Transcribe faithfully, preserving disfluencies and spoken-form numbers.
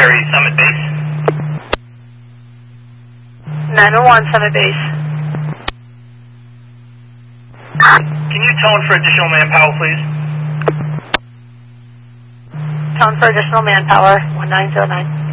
Perry, Summit Base. nine one one, Summit Base. Can you tone for additional manpower, please? Tone for additional manpower, one nine zero nine.